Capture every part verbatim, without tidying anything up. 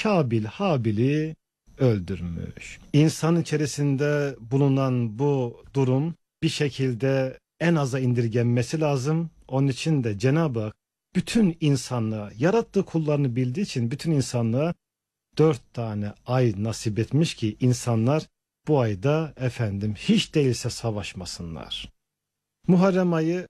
Kabil Habil'i öldürmüş. İnsan içerisinde bulunan bu durum bir şekilde en aza indirgenmesi lazım. Onun için de Cenab-ı Hak bütün insanlığa, yarattığı kullarını bildiği için bütün insanlığa dört tane ay nasip etmiş ki insanlar bu ayda efendim hiç değilse savaşmasınlar. Muharrem ayı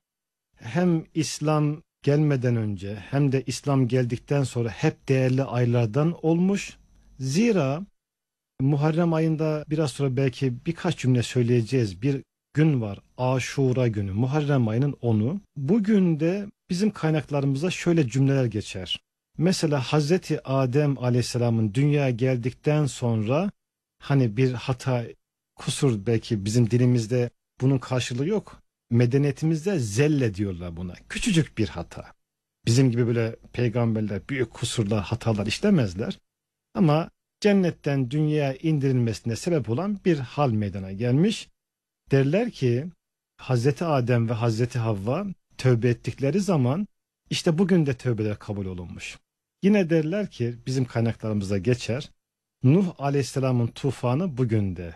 hem İslam gelmeden önce hem de İslam geldikten sonra hep değerli aylardan olmuş. Zira Muharrem ayında biraz sonra belki birkaç cümle söyleyeceğiz. Bir gün var, Aşura günü, Muharrem ayının onu. Bugün de bizim kaynaklarımızda şöyle cümleler geçer. Mesela Hazreti Adem Aleyhisselam'ın dünyaya geldikten sonra hani bir hata, kusur, belki bizim dilimizde bunun karşılığı yok. Medeniyetimizde zelle diyorlar buna. Küçücük bir hata. Bizim gibi böyle peygamberler büyük kusurlar, hatalar işlemezler. Ama cennetten dünyaya indirilmesine sebep olan bir hal meydana gelmiş. Derler ki Hazreti Adem ve Hazreti Havva tövbe ettikleri zaman işte bugün de tövbeler kabul olunmuş. Yine derler ki bizim kaynaklarımızda geçer. Nuh Aleyhisselam'ın tufanı bugün de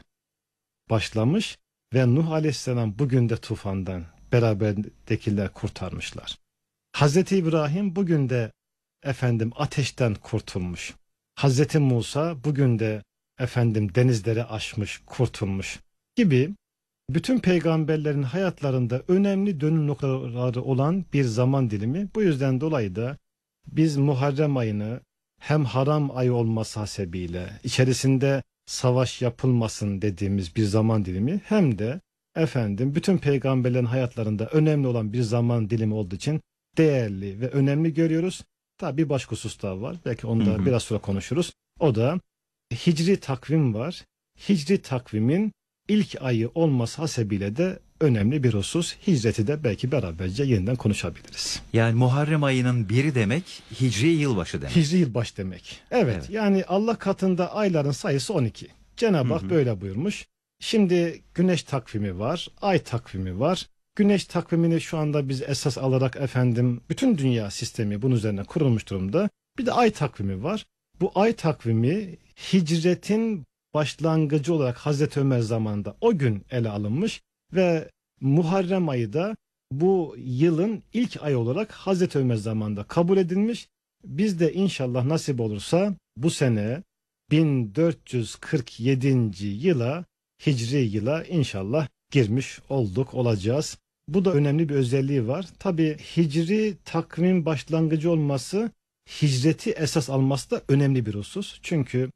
başlamış ve Nuh Aleyhisselam bugün de tufandan beraberdekiler kurtarmışlar. Hazreti İbrahim bugün de efendim ateşten kurtulmuş. Hazreti Musa bugün de efendim denizleri aşmış, kurtulmuş gibi bütün peygamberlerin hayatlarında önemli dönüm noktaları olan bir zaman dilimi. Bu yüzden dolayı da biz Muharrem ayını hem haram ay olması hasebiyle içerisinde savaş yapılmasın dediğimiz bir zaman dilimi hem de efendim bütün peygamberlerin hayatlarında önemli olan bir zaman dilimi olduğu için değerli ve önemli görüyoruz. Tabi bir başka husus daha var. Belki onu da hı hı. biraz sonra konuşuruz. O da hicri takvim var. Hicri takvimin ilk ayı olması hasebiyle de önemli bir husus. Hicreti de belki beraberce yeniden konuşabiliriz. Yani Muharrem ayının biri demek hicri yılbaşı demek. Hicri yılbaşı demek. Evet, evet. Yani Allah katında ayların sayısı on iki. Cenab-ı Hak böyle buyurmuş. Şimdi güneş takvimi var, ay takvimi var. Güneş takvimini şu anda biz esas alarak efendim bütün dünya sistemi bunun üzerine kurulmuş durumda. Bir de ay takvimi var. Bu ay takvimi hicretin başlangıcı olarak Hazreti Ömer zamanında o gün ele alınmış ve Muharrem ayı da bu yılın ilk ay olarak Hazreti Ömer zamanında kabul edilmiş. Biz de inşallah nasip olursa bu sene bin dört yüz kırk yedinci yıla, hicri yıla inşallah girmiş olduk, olacağız. Bu da önemli bir özelliği var. Tabi hicri takvim başlangıcı olması, hicreti esas alması da önemli bir husus. Çünkü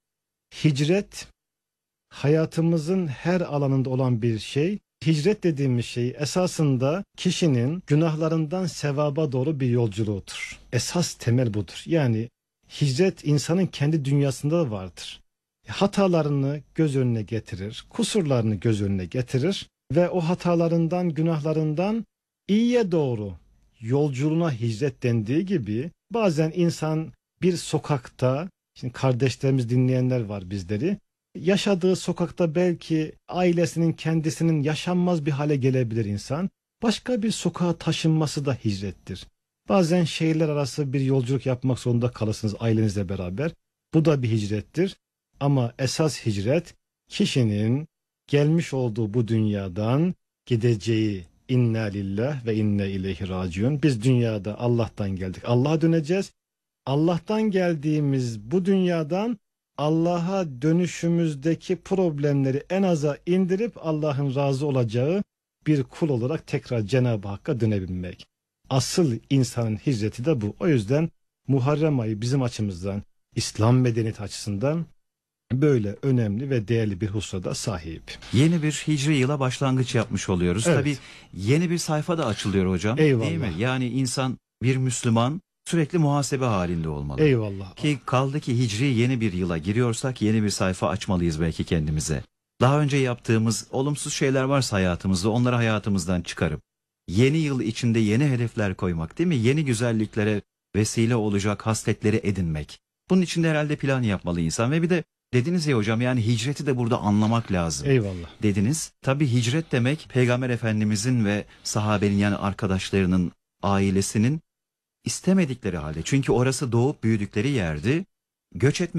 hicret hayatımızın her alanında olan bir şey. Hicret dediğimiz şey esasında kişinin günahlarından sevaba doğru bir yolculuğudur. Esas temel budur. Yani hicret insanın kendi dünyasında da vardır. Hatalarını göz önüne getirir, kusurlarını göz önüne getirir ve o hatalarından, günahlarından iyiye doğru yolculuğuna hicret dendiği gibi bazen insan bir sokakta, şimdi kardeşlerimiz, dinleyenler var bizleri, yaşadığı sokakta belki ailesinin, kendisinin yaşanmaz bir hale gelebilir insan. Başka bir sokağa taşınması da hicrettir. Bazen şehirler arası bir yolculuk yapmak zorunda kalırsınız ailenizle beraber. Bu da bir hicrettir. Ama esas hicret kişinin gelmiş olduğu bu dünyadan gideceği inna lillah ve inne ileyhi raciun. Biz dünyada Allah'tan geldik. Allah'a döneceğiz. Allah'tan geldiğimiz bu dünyadan Allah'a dönüşümüzdeki problemleri en aza indirip Allah'ın razı olacağı bir kul olarak tekrar Cenab-ı Hakk'a dönebilmek. Asıl insanın hicreti de bu. O yüzden Muharrem ayı bizim açımızdan, İslam medeniyeti açısından böyle önemli ve değerli bir hususa sahip. Yeni bir hicri yıla başlangıç yapmış oluyoruz. Evet. Tabii yeni bir sayfa da açılıyor hocam. Eyvallah. Değil mi? Yani insan, bir Müslüman sürekli muhasebe halinde olmalı. Eyvallah. Ki kaldı ki hicri yeni bir yıla giriyorsak yeni bir sayfa açmalıyız belki kendimize. Daha önce yaptığımız olumsuz şeyler varsa hayatımızda onları hayatımızdan çıkarıp yeni yıl içinde yeni hedefler koymak, değil mi? Yeni güzelliklere vesile olacak hasletleri edinmek. Bunun için de herhalde plan yapmalı insan ve bir de dediniz ya hocam, yani hicreti de burada anlamak lazım. Eyvallah. Dediniz. Tabii hicret demek Peygamber Efendimizin ve sahabenin, yani arkadaşlarının, ailesinin istemedikleri halde. Çünkü orası doğup büyüdükleri yerdi. Göç etmek